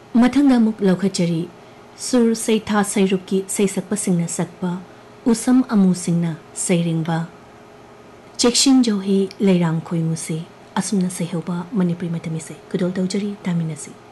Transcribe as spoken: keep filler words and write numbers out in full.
मथंग अमुक लौखचरी सुर सैथा सैरुकी सैसक्पसिंगना सकपा उसम अमुसिंगना सैरिंगबा चेक्सिन जोही लैरांग खोइमुसे असुमना सैहौबा मणिपुरी मतमिसे कुदोल तौजरी तामिनसी।